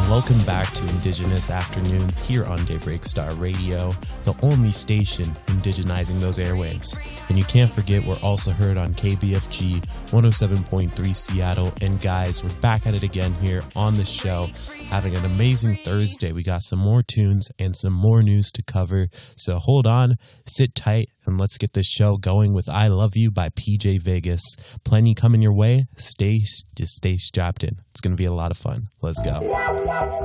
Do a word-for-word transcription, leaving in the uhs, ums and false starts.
welcome back to Indigenous Afternoons here on Daybreak Star Radio, the only station indigenizing those airwaves. And you can't forget, we're also heard on K B F G one oh seven point three Seattle. And guys, we're back at it again here on the show, having an amazing Thursday. We got some more tunes and some more news to cover. So hold on, sit tight, and let's get this show going with I Love You by P J Vegas. Plenty coming your way. Stay, just stay strapped in. It's going to be a lot of fun. Let's go.